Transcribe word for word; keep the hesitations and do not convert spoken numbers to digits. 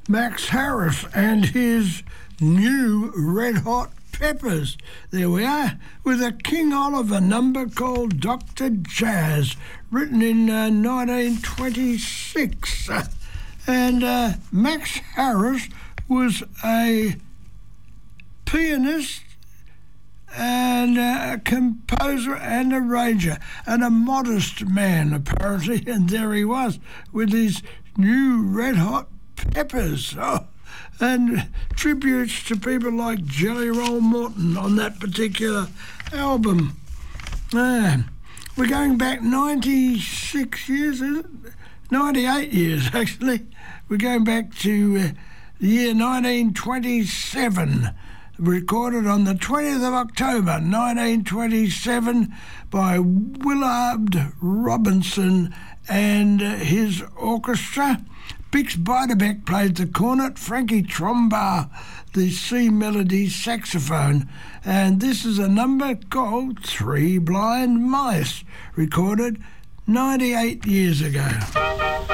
Max Harris and his new Red Hot Peppers. There we are, with a King Oliver number called Doctor Jazz, written in uh, nineteen twenty-six. And uh, Max Harris was a pianist and a composer and arranger, and a modest man, apparently, and there he was with his new Red Hot Peppers. Oh, and tributes to people like Jelly Roll Morton on that particular album. Uh, we're going back ninety-six years, is it? ninety-eight years, actually. We're going back to uh, the year nineteen twenty-seven, recorded on the twentieth of October nineteen twenty-seven by Willard Robinson and uh, his orchestra. Bix Beiderbecke played the cornet, Frankie Tromba the C melody saxophone, and this is a number called Three Blind Mice, recorded ninety-eight years ago.